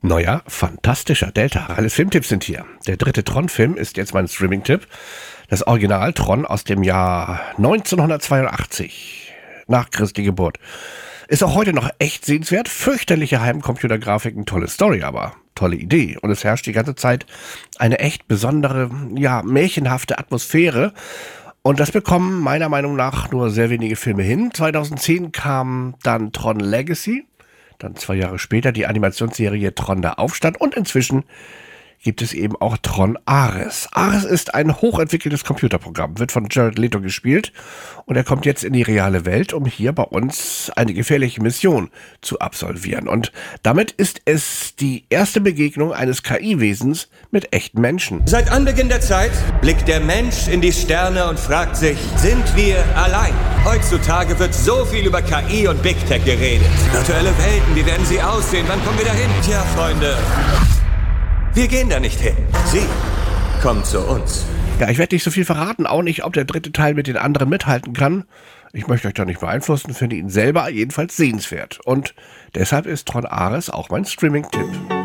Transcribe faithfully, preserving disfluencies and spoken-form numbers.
Neuer, fantastischer Delta. Alles Filmtipps sind hier. Der dritte Tron-Film ist jetzt mein Streaming-Tipp. Das Original Tron aus dem Jahr neunzehnhundertzweiundachtzig, nach Christi Geburt. Ist auch heute noch echt sehenswert. Fürchterliche Heimcomputergrafiken, tolle Story, aber tolle Idee. Und es herrscht die ganze Zeit eine echt besondere, ja, märchenhafte Atmosphäre. Und das bekommen meiner Meinung nach nur sehr wenige Filme hin. zweitausendzehn kam dann Tron Legacy. Dann zwei Jahre später die Animationsserie Tron der Aufstand und inzwischen gibt es eben auch Tron Ares. Ares ist ein hochentwickeltes Computerprogramm, wird von Jared Leto gespielt und er kommt jetzt in die reale Welt, um hier bei uns eine gefährliche Mission zu absolvieren. Und damit ist es die erste Begegnung eines K I-Wesens mit echten Menschen. Seit Anbeginn der Zeit blickt der Mensch in die Sterne und fragt sich, sind wir allein? Heutzutage wird so viel über K I und Big Tech geredet. Virtuelle Welten, wie werden sie aussehen? Wann kommen wir dahin? Tja, Freunde, wir gehen da nicht hin. Sie kommen zu uns. Ja, ich werde nicht so viel verraten, auch nicht, ob der dritte Teil mit den anderen mithalten kann. Ich möchte euch da nicht beeinflussen, finde ihn selber jedenfalls sehenswert. Und deshalb ist Tron Ares auch mein Streaming-Tipp.